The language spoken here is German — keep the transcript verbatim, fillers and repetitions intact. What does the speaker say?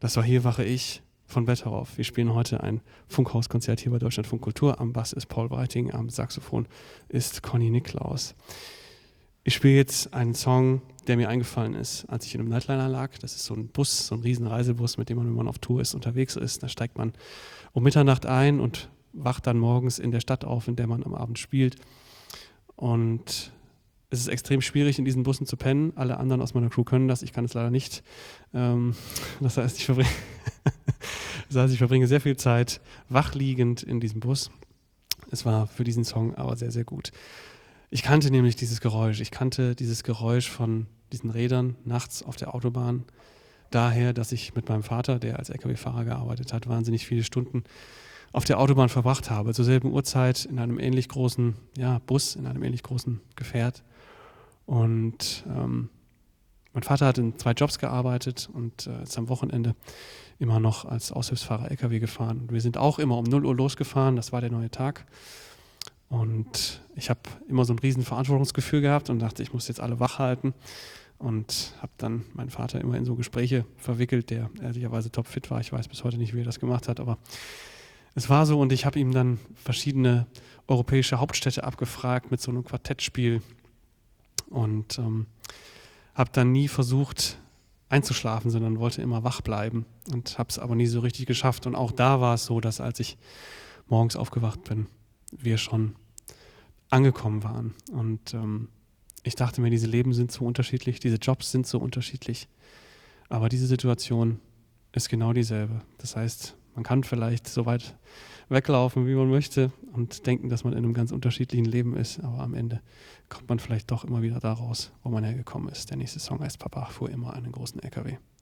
Das war Hier wache ich von Wetterhoff. Wir spielen heute ein Funkhauskonzert hier bei Deutschlandfunk Kultur. Am Bass ist Paul Breiting, am Saxophon ist Conny Niklaus. Ich spiele jetzt einen Song, der mir eingefallen ist, als ich in einem Nightliner lag. Das ist so ein Bus, so ein riesen Reisebus, mit dem man, wenn man auf Tour ist, unterwegs ist. Da steigt man um Mitternacht ein und wacht dann morgens in der Stadt auf, in der man am Abend spielt. Und es ist extrem schwierig, in diesen Bussen zu pennen. Alle anderen aus meiner Crew können das, ich kann es leider nicht. Ähm, das heißt, ich verbringe, das heißt, ich verbringe sehr viel Zeit wachliegend in diesem Bus. Es war für diesen Song aber sehr, sehr gut. Ich kannte nämlich dieses Geräusch. Ich kannte dieses Geräusch von diesen Rädern nachts auf der Autobahn. Daher, dass ich mit meinem Vater, der als L K W-Fahrer gearbeitet hat, wahnsinnig viele Stunden auf der Autobahn verbracht habe. Zur selben Uhrzeit in einem ähnlich großen ja, Bus, in einem ähnlich großen Gefährt. Und ähm, mein Vater hat in zwei Jobs gearbeitet und äh, ist am Wochenende immer noch als Aushilfsfahrer L K W gefahren. Und wir sind auch immer um null Uhr losgefahren. Das war der neue Tag. Und ich habe immer so ein riesen Verantwortungsgefühl gehabt und dachte, ich muss jetzt alle wach halten. Und habe dann meinen Vater immer in so Gespräche verwickelt, der ehrlicherweise topfit war. Ich weiß bis heute nicht, wie er das gemacht hat, aber es war so. Und ich habe ihm dann verschiedene europäische Hauptstädte abgefragt mit so einem Quartettspiel. Und ähm, habe dann nie versucht einzuschlafen, sondern wollte immer wach bleiben und habe es aber nie so richtig geschafft. Und auch da war es so, dass als ich morgens aufgewacht bin, wir schon angekommen waren. Und ähm, ich dachte mir, diese Leben sind so unterschiedlich, diese Jobs sind so unterschiedlich, aber diese Situation ist genau dieselbe. Das heißt, man kann vielleicht so weit weglaufen, wie man möchte und denken, dass man in einem ganz unterschiedlichen Leben ist, aber am Ende kommt man vielleicht doch immer wieder da raus, wo man hergekommen ist. Der nächste Song heißt Papa fuhr immer einen großen L K W.